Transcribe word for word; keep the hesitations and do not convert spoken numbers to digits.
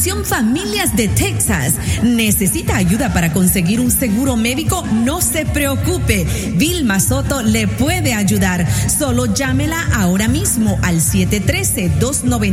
Asociación Familias de Texas. ¿Necesita ayuda para conseguir un seguro médico? No se preocupe. Vilma Soto le puede ayudar. Solo llámela ahora mismo al siete uno tres, dos nueve